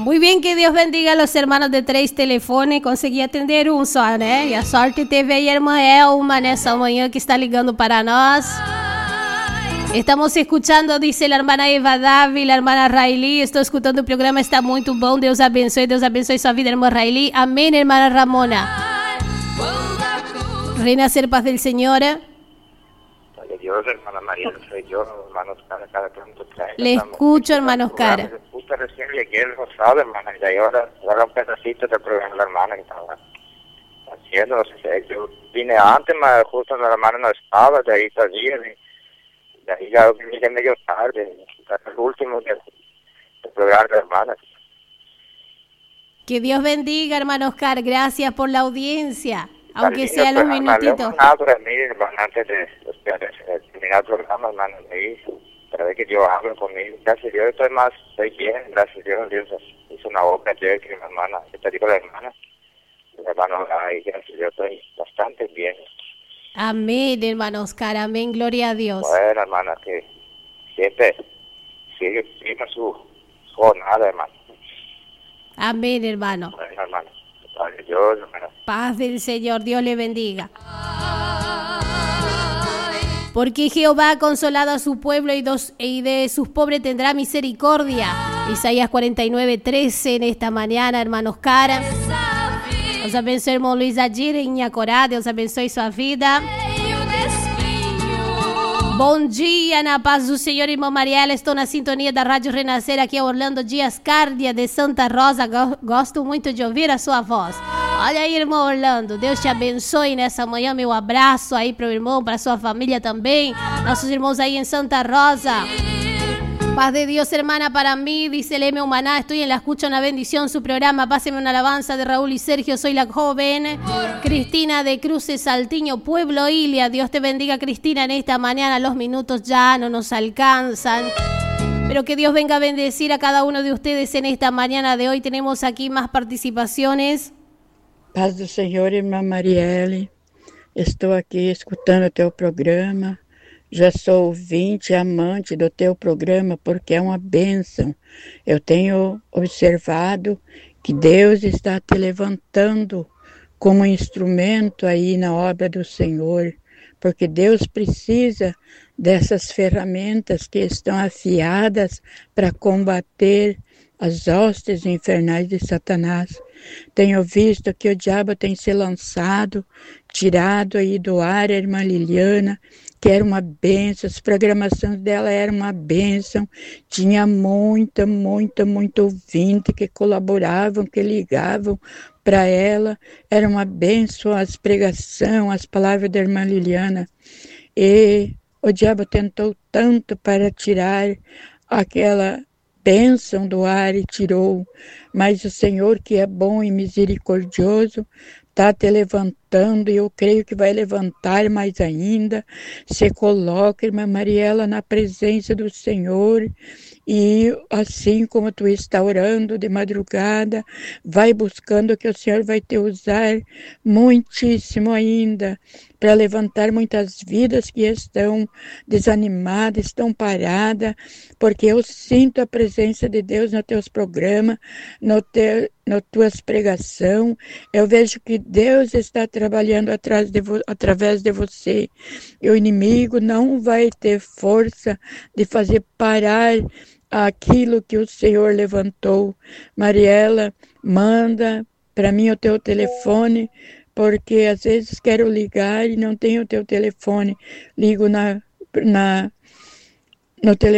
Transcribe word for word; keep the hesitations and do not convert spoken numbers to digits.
Muy bien, que Dios bendiga a los hermanos de três telefones. Consegui atender um só, né? E a sorte teve aí a irmã Elma nessa manhã que está ligando para nós. Estamos escuchando, dice la hermana Eva Davi, la hermana Raili. Estou escutando o programa, está muito bom. Deus abençoe, Deus abençoe sua vida, irmã Raili. Amém, hermana Ramona. Reina ser paz del Señor. Dios, hermana María, soy yo, hermano Oscar, cada pronto trae. Le escucho, hermano Oscar. Justo recién llegué el rosado, hermana, y ahí ahora agarra un pedacito del programa de la hermana que estaba haciendo, no sé, yo vine antes, mas justo la hermana no estaba, de ahí salía, de, de ahí ya vine medio tarde, hasta el último del, del programa de la hermana. Que Dios bendiga, hermano Oscar, gracias por la audiencia. Aunque sea los minutitos. Antes de terminar el programa, hermano, para ver que Dios habla conmigo. Gracias a Dios, estoy más, estoy bien. Gracias a Dios, Dios hizo una obra ayer que mi hermana, que te digo la hermana, mi hermano, y gracias a Dios, estoy bastante bien. Amén, hermano Oscar, amén, gloria a Dios. Bueno, hermana, que siempre sigue, sigue su, su jornada, hermano. Amén, hermano. Bueno, hermano. Dios, paz del Señor, Dios le bendiga. Porque Jehová ha consolado a su pueblo y, dos, y de sus pobres tendrá misericordia. Isaías cuarenta y nueve, trece en esta mañana, hermanos Cara. Deus abençoe, irmão Luiz Adir em Inhacorá. Deus abençoe sua vida. Bom dia, na paz do Senhor, irmã Mariela. Estou na sintonia da Rádio Renascer, aqui é Orlando Dias Cárdia, de Santa Rosa. Gosto muito de ouvir a sua voz. Olha aí, irmão Orlando, Deus te abençoe nessa manhã. Meu abraço aí para o irmão, para sua família também. Nossos irmãos aí em Santa Rosa. Paz de Dios, hermana, para mí, dice el M. Humaná, estoy en la escucha, una bendición, su programa, páseme una alabanza de Raúl y Sergio, soy la joven Cristina de Cruces, Saltiño, Pueblo Ilia. Dios te bendiga, Cristina, en esta mañana. Los minutos ya no nos alcanzan, pero que Dios venga a bendecir a cada uno de ustedes en esta mañana de hoy. Tenemos aquí más participaciones. Paz do Senhor, irmã Marielle, estou aqui escutando o teu programa. Já sou ouvinte, amante do teu programa, porque é uma bênção. Eu tenho observado que Deus está te levantando como instrumento aí na obra do Senhor, porque Deus precisa dessas ferramentas que estão afiadas para combater as hostes infernais de Satanás. Tenho visto que o diabo tem se lançado, tirado aí do ar a irmã Liliana, que era uma bênção, as programações dela eram uma bênção, tinha muita, muita, muita ouvinte que colaboravam, que ligavam para ela, era uma bênção as pregações, as palavras da irmã Liliana, e o diabo tentou tanto para tirar aquela bênção do ar e tirou, mas o Senhor, que é bom e misericordioso, está te levantando, e eu creio que vai levantar mais ainda. Se coloca, irmã Mariela, na presença do Senhor, e assim como tu está orando de madrugada, vai buscando que o Senhor vai te usar muitíssimo ainda, para levantar muitas vidas que estão desanimadas, estão paradas, porque eu sinto a presença de Deus nos teus programas, no teu, nas tuas pregações. Eu vejo que Deus está trabalhando atrás de vo, através de você, e o inimigo não vai ter força de fazer parar aquilo que o Senhor levantou. Mariela, manda para mim o teu telefone, porque às vezes quero ligar e não tenho o teu telefone. Ligo na, na, no telefone.